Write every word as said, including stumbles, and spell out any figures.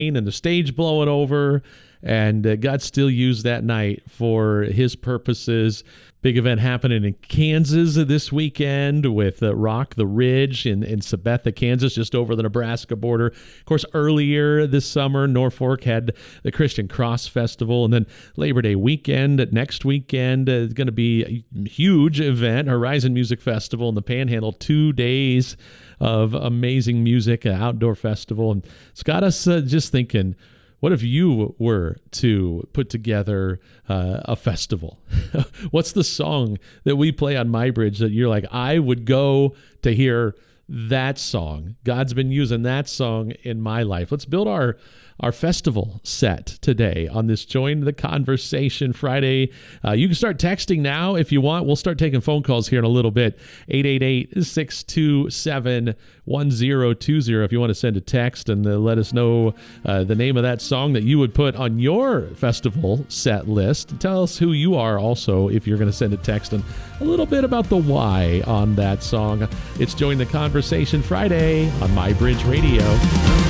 and the stage blowing over, and uh, God still used that night for his purposes. Big event happening in Kansas this weekend with uh, Rock the Ridge in, in Sabetha, Kansas, just over the Nebraska border. Of course, earlier this summer, Norfolk had the Christian Cross Festival, and then Labor Day weekend, next weekend, uh, is going to be a huge event, Horizon Music Festival in the Panhandle, two days of amazing music, an outdoor festival. And it's got us uh, just thinking, what if you were to put together uh, a festival? What's the song that we play on My Bridge that you're like, I would go to hear that song? God's been using that song in my life. Let's build our our festival set today on this Join the Conversation Friday. Uh, you can start texting now if you want. We'll start taking phone calls here in a little bit. eight eight eight, six two seven, one zero two zero if you want to send a text and uh, let us know uh, the name of that song that you would put on your festival set list. Tell us who you are also if you're going to send a text, and a little bit about the why on that song. It's Join the Conversation Friday on My Bridge Radio.